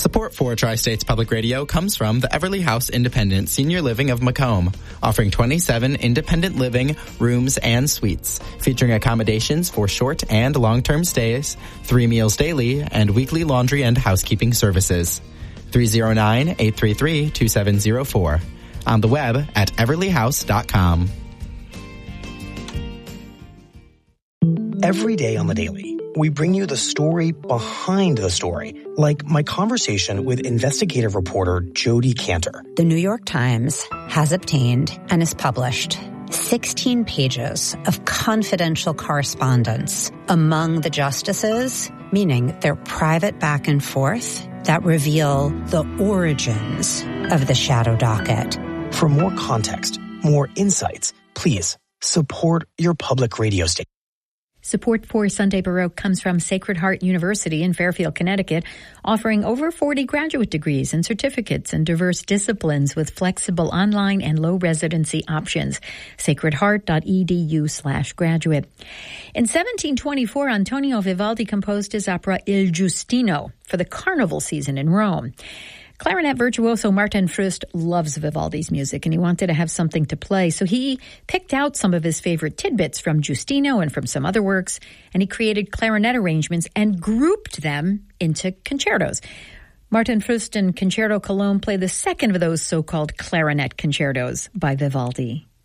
Support for Tri-States Public Radio comes from the Everly House Independent Senior Living of Macomb, offering 27 independent living, rooms, and suites, featuring accommodations for short and long-term stays, 3 meals daily, and weekly laundry and housekeeping services. 309-833-2704. On the web at everlyhouse.com. Every day on The Daily, we bring you the story behind the story, like my conversation with investigative reporter Jodi Kantor. The New York Times has obtained and is published 16 pages of confidential correspondence among the justices, meaning their private back and forth that reveal the origins of the shadow docket. For more context, more insights, please support your public radio station. Support for Sunday Baroque comes from Sacred Heart University in Fairfield, Connecticut, offering over 40 graduate degrees and certificates in diverse disciplines with flexible online and low residency options. sacredheart.edu/graduate. In 1724, Antonio Vivaldi composed his opera Il Giustino for the carnival season in Rome. Clarinet virtuoso Martin Fröst loves Vivaldi's music, and he wanted to have something to play. So he picked out some of his favorite tidbits from Giustino and from some other works, and he created clarinet arrangements and grouped them into concertos. Martin Fröst and Concerto Cologne play the second of those so-called clarinet concertos by Vivaldi.